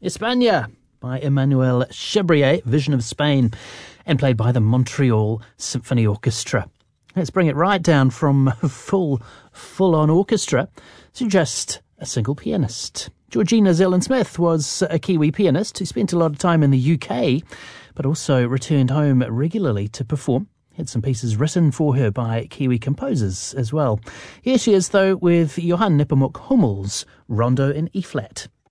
España by Emmanuel Chabrier, Vision of Spain, and played by the Montreal Symphony Orchestra. Let's bring it right down from full-on orchestra to just a single pianist. Georgina Zelin-Smith was a Kiwi pianist who spent a lot of time in the UK, but also returned home regularly to perform. Had some pieces written for her by Kiwi composers as well. Here she is, though, with Johann Nepomuk Hummel's Rondo in E-flat.